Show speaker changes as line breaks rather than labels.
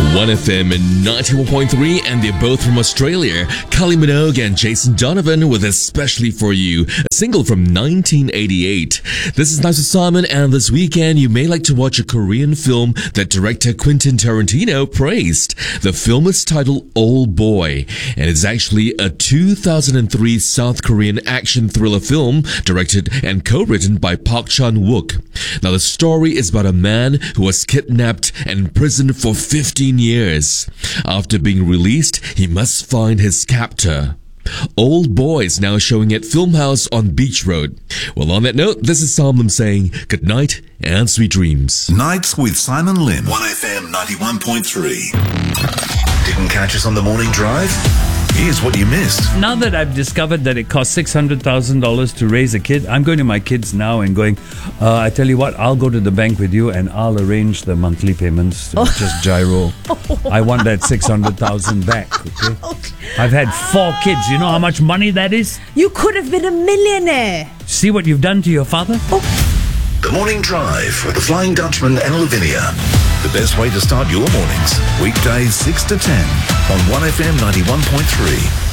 1FM and 91.3, and they're both from Australia. Kylie Minogue and Jason Donovan with Especially For You, a single from 1988. This is Nice with Simon, and this weekend you may like to watch a Korean film that director Quentin Tarantino praised. The film is titled Old Boy, and it's actually a 2003 South Korean action thriller film directed and co-written by Park Chan-wook. Now, the story is about a man who was kidnapped and imprisoned for 15 years. After being released, he must find his captor. Old Boy is now showing at Filmhouse on Beach Road. Well, on that note, this is Simon saying good night and sweet dreams.
Nights with Simon Lim. 1FM 91.3. Didn't catch us on the morning drive? Here's what you missed.
Now that I've discovered that it costs $600,000 to raise a kid, I'm going to my kids now and going, I tell you what, I'll go to the bank with you and I'll arrange the monthly payments to just gyro. I want that $600,000 back, okay? I've had 4 kids. You know how much money that is?
You could have been a millionaire.
See what you've done to your father?
The Morning Drive with the Flying Dutchman and Lavinia. The best way to start your mornings. Weekdays 6 to 10 on 1FM 91.3.